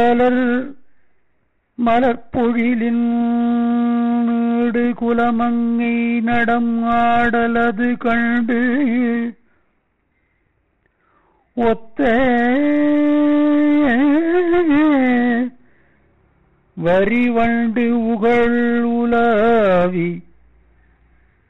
மலர்பொழிலின் குலமங்கை நடம் ஆடலது கண்டு ஒத்த வரிவண்டு உகழ் உலாவி